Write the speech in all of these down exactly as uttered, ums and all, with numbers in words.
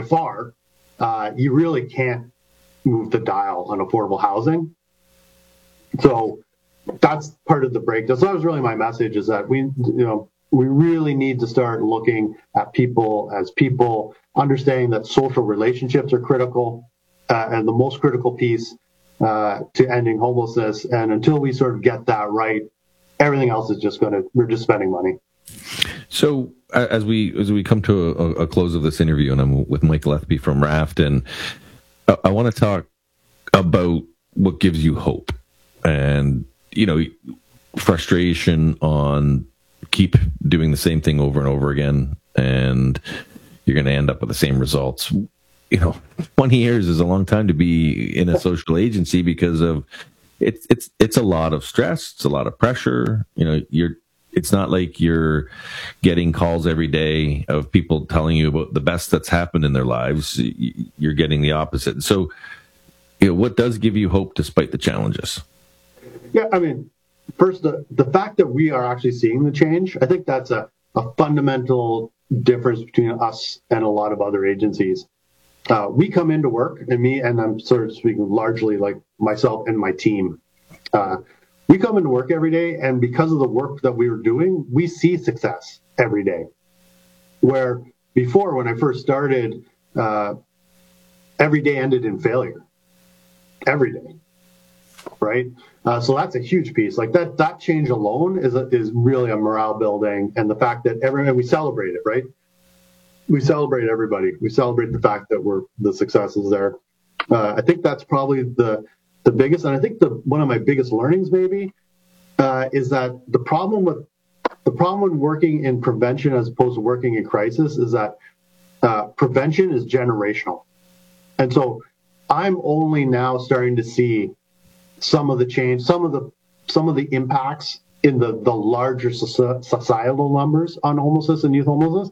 far, uh, you really can't move the dial on affordable housing. So that's part of the breakdown. So that was really my message, is that we, you know, we really need to start looking at people as people, understanding that social relationships are critical, uh, and the most critical piece uh, to ending homelessness. And until we sort of get that right, everything else is just going to, we're just spending money. So uh, as we as we come to a, a close of this interview, and I'm with Mike Gillespie from Raft, and I, I want to talk about what gives you hope, and you know, frustration on keep doing the same thing over and over again, and you're going to end up with the same results. You know, twenty years is a long time to be in a social agency because of it's it's it's a lot of stress, it's a lot of pressure. You know, you're it's not like you're getting calls every day of people telling you about the best that's happened in their lives. You're getting the opposite. So, you know, what does give you hope despite the challenges? Yeah, I mean, first, the, the fact that we are actually seeing the change, I think that's a, a fundamental difference between us and a lot of other agencies. Uh, we come into work, and me, and I'm sort of speaking largely like myself and my team. Uh, we come into work every day, and because of the work that we were doing, we see success every day. Where before, when I first started, uh, every day ended in failure. Every day, right? Uh, so that's a huge piece. Like that, that change alone is a, is really a morale building, and the fact that everyone, we celebrate it, right? We celebrate everybody. We celebrate the fact that we're the success is there. Uh, I think that's probably the the biggest, and I think the one of my biggest learnings maybe uh, is that the problem with the problem with working in prevention as opposed to working in crisis is that uh, prevention is generational, and so I'm only now starting to see some of the change, some of the some of the impacts in the the larger societal numbers on homelessness and youth homelessness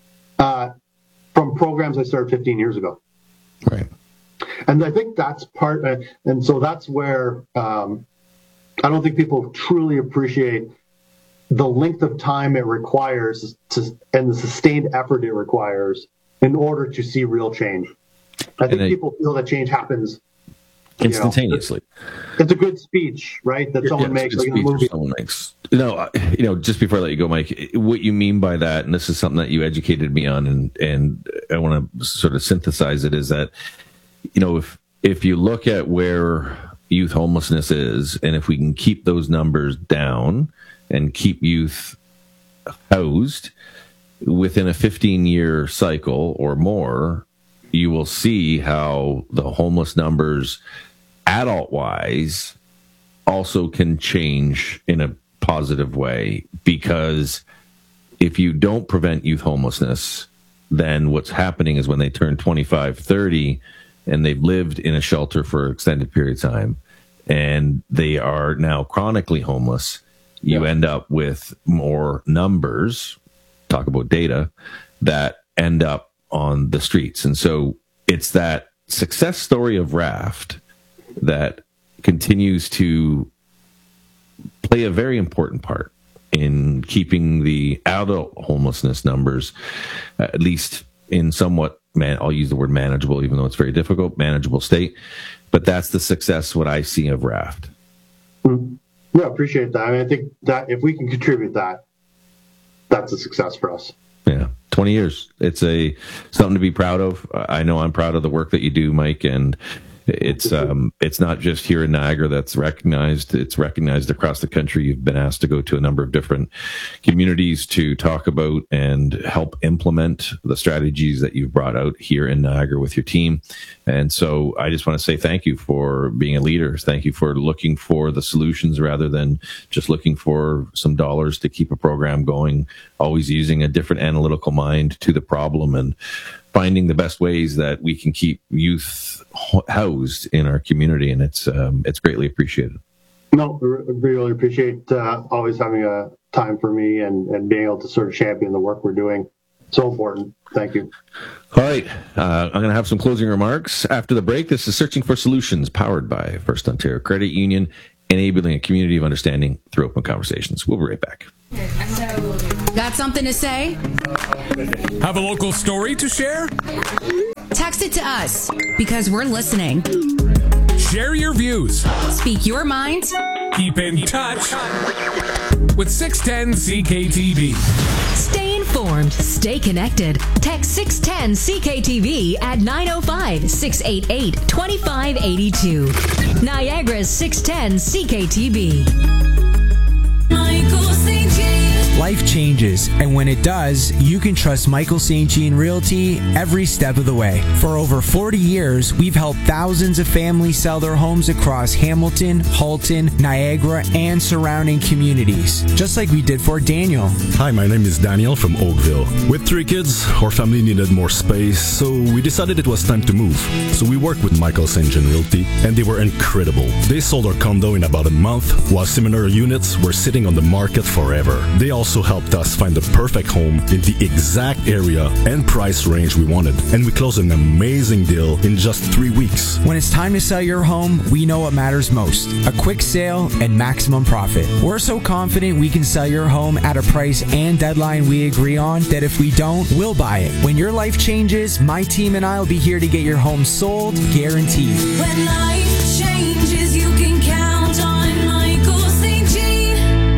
uh, from programs I started fifteen years ago. Right. And I think that's part, uh, and so that's where um, I don't think people truly appreciate the length of time it requires to, and the sustained effort it requires in order to see real change. I think it, people feel that change happens instantaneously. You know, it's, it's a good speech, right? That someone yeah, makes, like in a movie. Someone makes. No, you know, just before I let you go, Mike, what you mean by that, and this is something that you educated me on, and and I want to sort of synthesize it, is that, you know, if if you look at where youth homelessness is, and if we can keep those numbers down and keep youth housed within a fifteen-year cycle or more, you will see how the homeless numbers, adult-wise, also can change in a positive way. Because if you don't prevent youth homelessness, then what's happening is when they turn twenty-five, thirty, and they've lived in a shelter for an extended period of time, and they are now chronically homeless, you yeah. end up with more numbers, talk about data, that end up on the streets. And so it's that success story of Raft that continues to play a very important part in keeping the adult homelessness numbers, uh, at least in somewhat, man, I'll use the word manageable, even though it's very difficult, manageable state. But that's the success, what I see of Raft. Mm-hmm. Yeah, appreciate that. I mean, I think that if we can contribute that, that's a success for us. Yeah. twenty years. It's a something to be proud of. I know I'm proud of the work that you do, Mike, and it's um, it's not just here in Niagara that's recognized. It's recognized across the country. You've been asked to go to a number of different communities to talk about and help implement the strategies that you've brought out here in Niagara with your team. And so I just want to say thank you for being a leader. Thank you for looking for the solutions rather than just looking for some dollars to keep a program going, always using a different analytical mind to the problem and finding the best ways that we can keep youth housed in our community. And it's um, it's greatly appreciated. No, we really appreciate uh, always having a time for me and, and being able to sort of champion the work we're doing. So important. Thank you. All right. Uh, I'm going to have some closing remarks after the break. This is Searching for Solutions, powered by First Ontario Credit Union, enabling a community of understanding through open conversations. We'll be right back. Got something to say? Have a local story to share? it to us because we're listening. Share your views. Speak your mind. Keep in touch with six ten C K T V. Stay informed. Stay connected. Text six ten C K T V at nine oh five, six eight eight, two five eight two. Niagara's six ten C K T V. Michael Saint Jean. Life changes, and when it does, you can trust Michael Saint Jean Realty every step of the way. For over forty years, we've helped thousands of families sell their homes across Hamilton, Halton, Niagara, and surrounding communities, just like we did for Daniel. Hi, my name is Daniel from Oakville. With three kids, our family needed more space, so we decided it was time to move. So we worked with Michael Saint Jean Realty, and they were incredible. They sold our condo in about a month, while similar units were sitting on the market forever. They also helped us find the perfect home in the exact area and price range we wanted, and we closed an amazing deal in just three weeks. When it's time to sell your home, we know what matters most: a quick sale and maximum profit. We're so confident we can sell your home at a price and deadline we agree on that if we don't, we'll buy it. When your life changes, my team and I will be here to get your home sold, guaranteed. When life changes, you can count on Michael Saint Jean.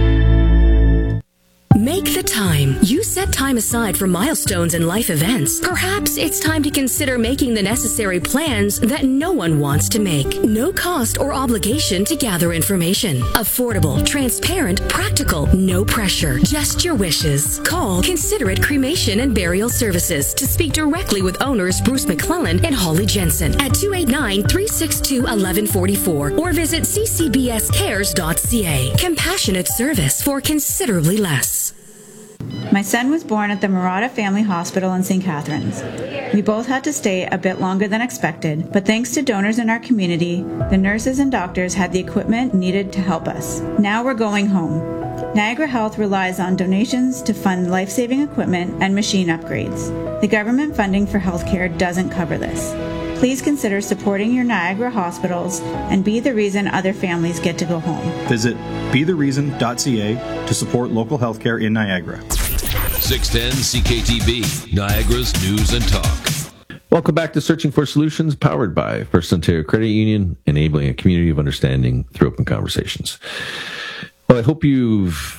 Make the time. You set time aside for milestones and life events. Perhaps it's time to consider making the necessary plans that no one wants to make. No cost or obligation to gather information. Affordable, transparent, practical, no pressure. Just your wishes. Call Considerate Cremation and Burial Services to speak directly with owners Bruce McClellan and Holly Jensen at two eight nine, three six two, one one four four or visit c c b s cares dot c a. Compassionate service for considerably less. My son was born at the Murata Family Hospital in Saint Catharines. We both had to stay a bit longer than expected, but thanks to donors in our community, the nurses and doctors had the equipment needed to help us. Now we're going home. Niagara Health relies on donations to fund life-saving equipment and machine upgrades. The government funding for healthcare doesn't cover this. Please consider supporting your Niagara hospitals and be the reason other families get to go home. Visit be the reason dot c a to support local healthcare in Niagara. six ten C K T V, Niagara's News and Talk. Welcome back to Searching for Solutions, powered by First Ontario Credit Union, enabling a community of understanding through open conversations. Well, I hope you've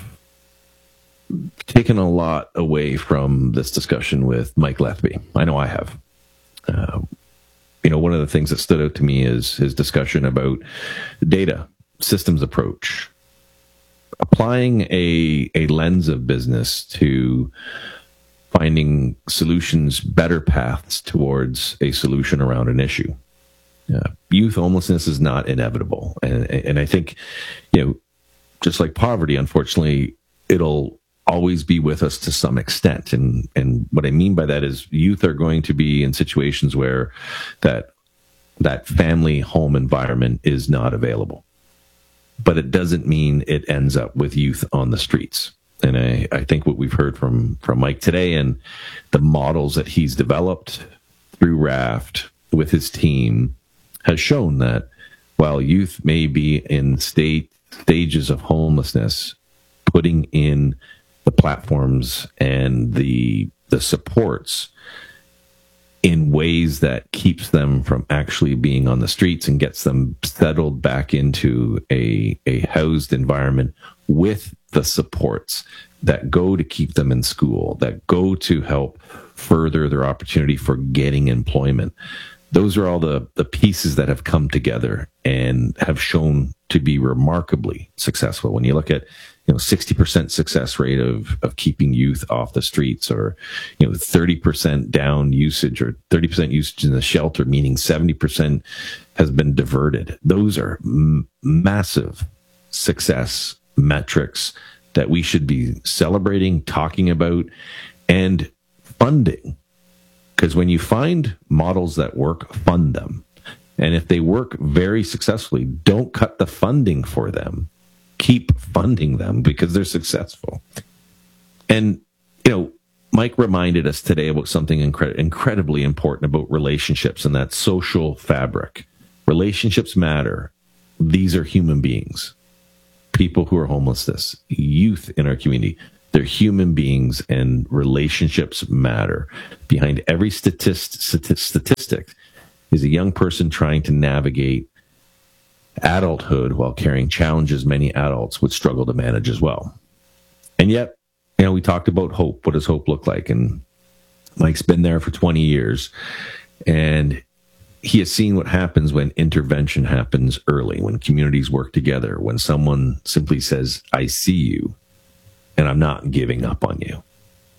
taken a lot away from this discussion with Mike Letheby. I know I have. Uh, you know, one of the things that stood out to me is his discussion about data, systems approach, applying a, a lens of business to finding solutions, better paths towards a solution around an issue. Uh, youth homelessness is not inevitable. And, and I think, you know, just like poverty, unfortunately, it'll always be with us to some extent. And, and what I mean by that is youth are going to be in situations where that, that family home environment is not available. But it doesn't mean it ends up with youth on the streets. And I, I think what we've heard from, from Mike today and the models that he's developed through RAFT with his team has shown that while youth may be in state stages of homelessness, putting in the platforms and the the supports in ways that keeps them from actually being on the streets and gets them settled back into a, a housed environment with the supports that go to keep them in school, that go to help further their opportunity for getting employment. Those are all the, the pieces that have come together and have shown to be remarkably successful. When you look at, you know, sixty percent success rate of, of keeping youth off the streets, or, you know, thirty percent down usage, or thirty percent usage in the shelter, meaning seventy percent has been diverted. Those are m- massive success metrics that we should be celebrating, talking about, and funding. Because when you find models that work, fund them. And if they work very successfully, don't cut the funding for them. Keep funding them because they're successful. And, you know, Mike reminded us today about something incre- incredibly important about relationships and that social fabric. Relationships matter. These are human beings. People who are homeless, youth in our community, they're human beings, and relationships matter. Behind every statist, statist, statistic statistic is a young person trying to navigate adulthood while carrying challenges many adults would struggle to manage as well. And yet, you know, we talked about hope. What does hope look like? And Mike's been there for twenty years, and he has seen what happens when intervention happens early, when communities work together, when someone simply says, I see you, and I'm not giving up on you.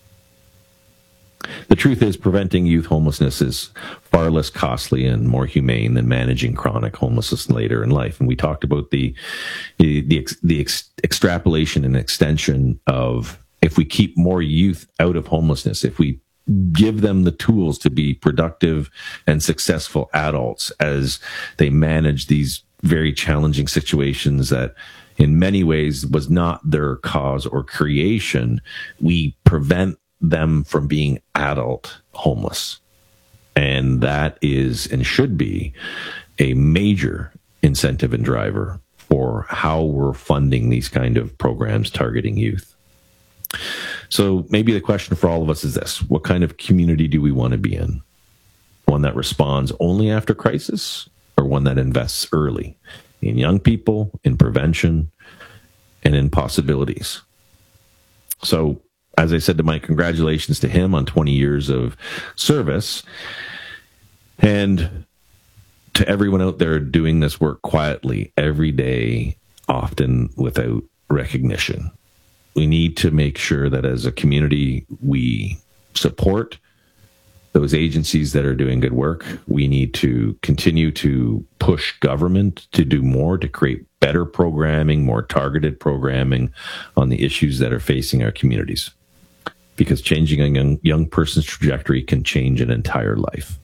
The truth is, preventing youth homelessness is far less costly and more humane than managing chronic homelessness later in life. And we talked about the the the, the ex, extrapolation and extension of, if we keep more youth out of homelessness, if we give them the tools to be productive and successful adults as they manage these very challenging situations that in many ways was not their cause or creation, we prevent them from being adult homeless. And that is and should be a major incentive and driver for how we're funding these kind of programs targeting youth. So maybe the question for all of us is this: what kind of community do we want to be in? One that responds only after crisis, or one that invests early in young people, in prevention, and in possibilities? So, as I said to Mike, congratulations to him on twenty years of service. And to everyone out there doing this work quietly every day, often without recognition. We need to make sure that as a community, we support those agencies that are doing good work. We need to continue to push government to do more, to create better programming, more targeted programming on the issues that are facing our communities. Because changing a young, young person's trajectory can change an entire life.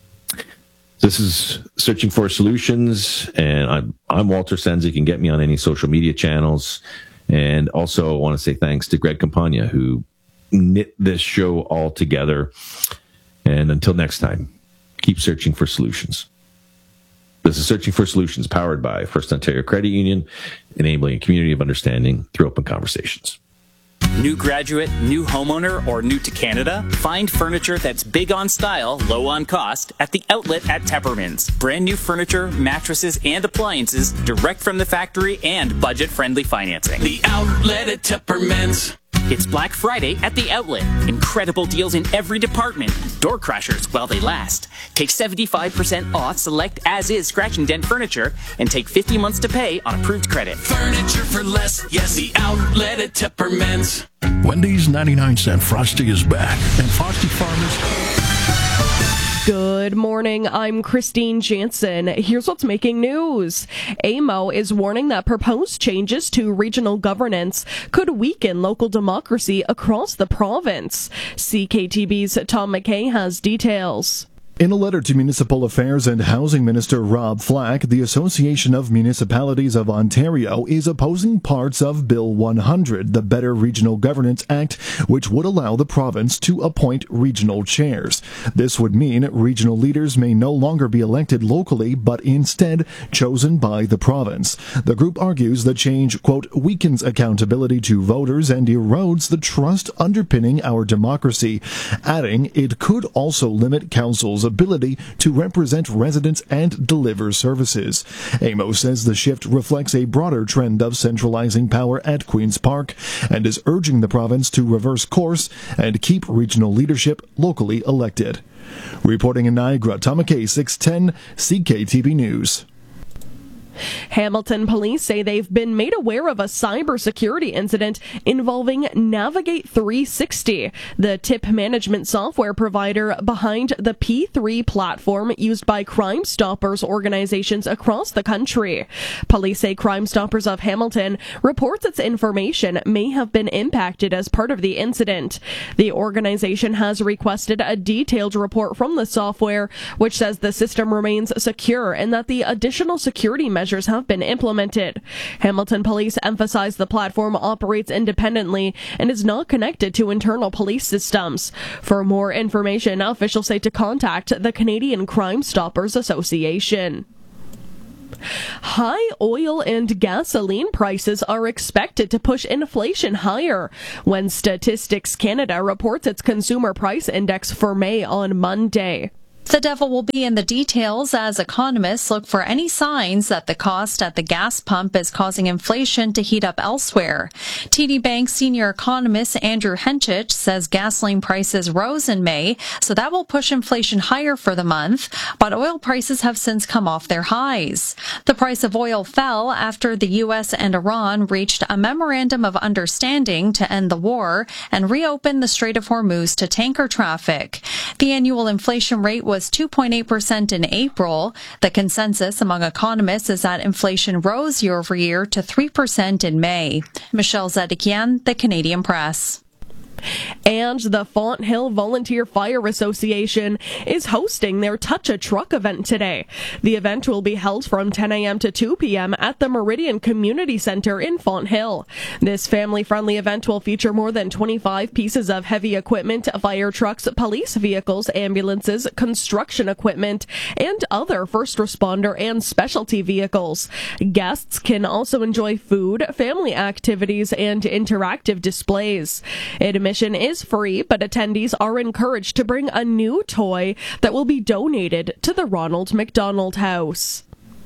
This is Searching for Solutions, and I'm, I'm Walter Senza. You can get me on any social media channels. And also I want to say thanks to Greg Campagna, who knit this show all together. And until next time, keep searching for solutions. This is Searching for Solutions, powered by First Ontario Credit Union, enabling a community of understanding through open conversations. New graduate, new homeowner, or new to Canada? Find furniture that's big on style, low on cost at the Outlet at Tepperman's. Brand new furniture, mattresses, and appliances direct from the factory and budget-friendly financing. The Outlet at Tepperman's. It's Black Friday at the Outlet. Incredible deals in every department. Door crushers while they last. Take seventy-five percent off select as-is scratch and dent furniture and take fifty months to pay on approved credit. Furniture for less, yes, the Outlet at Tepperman's. Wendy's ninety-nine cent Frosty is back, and Frosty Farmers... Good morning, I'm Christine Jansen. Here's what's making news. A M O is warning that proposed changes to regional governance could weaken local democracy across the province. C K T B's Tom McKay has details. In a letter to Municipal Affairs and Housing Minister Rob Flack, the Association of Municipalities of Ontario is opposing parts of Bill one hundred, the Better Regional Governance Act, which would allow the province to appoint regional chairs. This would mean regional leaders may no longer be elected locally, but instead chosen by the province. The group argues the change, quote, weakens accountability to voters and erodes the trust underpinning our democracy, adding it could also limit councils' ability to represent residents and deliver services. A M O says the shift reflects a broader trend of centralizing power at Queen's Park and is urging the province to reverse course and keep regional leadership locally elected. Reporting in Niagara, Tom McKay, six ten C K T B News. Hamilton police say they've been made aware of a cybersecurity incident involving Navigate three sixty, the tip management software provider behind the P three platform used by Crime Stoppers organizations across the country. Police say Crime Stoppers of Hamilton reports its information may have been impacted as part of the incident. The organization has requested a detailed report from the software, which says the system remains secure and that the additional security measures have been implemented. Hamilton police emphasize the platform operates independently and is not connected to internal police systems. For more information, officials say to contact the Canadian Crime Stoppers Association. High oil and gasoline prices are expected to push inflation higher when Statistics Canada reports its consumer price index for May on Monday. The devil will be in the details as economists look for any signs that the cost at the gas pump is causing inflation to heat up elsewhere. T D Bank senior economist Andrew Henchich says gasoline prices rose in May, so that will push inflation higher for the month, but oil prices have since come off their highs. The price of oil fell after the U S and Iran reached a memorandum of understanding to end the war and reopen the Strait of Hormuz to tanker traffic. The annual inflation rate was two point eight percent in April. The consensus among economists is that inflation rose year over year to three percent in May. Michelle Zedekian, The Canadian Press. And the Fonthill Volunteer Fire Association is hosting their Touch a Truck event today. The event will be held from ten a.m. to two p.m. at the Meridian Community Center in Fonthill. This family-friendly event will feature more than twenty-five pieces of heavy equipment, fire trucks, police vehicles, ambulances, construction equipment, and other first responder and specialty vehicles. Guests can also enjoy food, family activities, and interactive displays. Admission is free, but attendees are encouraged to bring a new toy that will be donated to the Ronald McDonald House.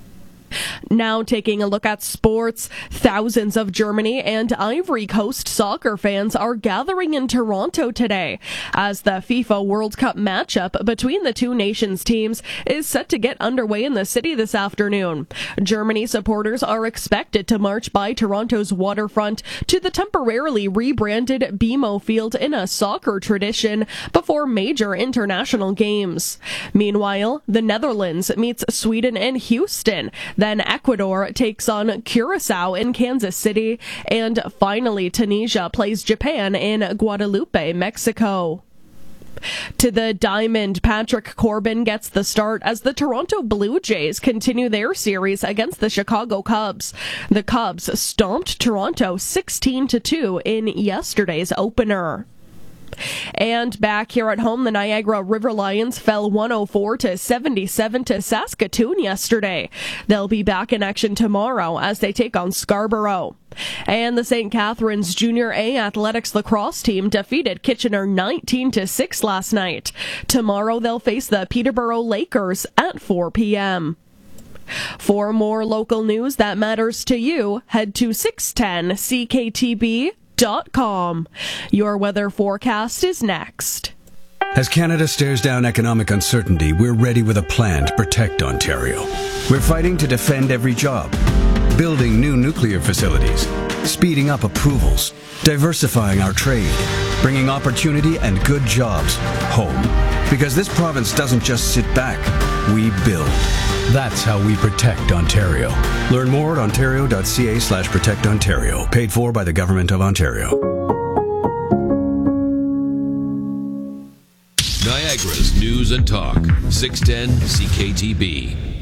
Now taking a look at sports, thousands of Germany and Ivory Coast soccer fans are gathering in Toronto today as the FIFA World Cup matchup between the two nations' teams is set to get underway in the city this afternoon. Germany supporters are expected to march by Toronto's waterfront to the temporarily rebranded B M O Field in a soccer tradition before major international games. Meanwhile, the Netherlands meets Sweden in Houston. Then Ecuador takes on Curacao in Kansas City. And finally, Tunisia plays Japan in Guadalupe, Mexico. To the diamond, Patrick Corbin gets the start as the Toronto Blue Jays continue their series against the Chicago Cubs. The Cubs stomped Toronto sixteen to two in yesterday's opener. And back here at home, the Niagara River Lions fell one oh four to seventy-seven to Saskatoon yesterday. They'll be back in action tomorrow as they take on Scarborough. And the Saint Catharines Junior A Athletics lacrosse team defeated Kitchener nineteen to six last night. Tomorrow they'll face the Peterborough Lakers at four p.m. For more local news that matters to you, head to six ten C K T B dot com. Your weather forecast is next. As Canada stares down economic uncertainty, we're ready with a plan to protect Ontario. We're fighting to defend every job, building new nuclear facilities, speeding up approvals, diversifying our trade, bringing opportunity and good jobs home. Because this province doesn't just sit back, we build. That's how we protect Ontario. Learn more at ontario.ca slash protect Ontario. Paid for by the Government of Ontario. Niagara's News and Talk, six ten C K T B.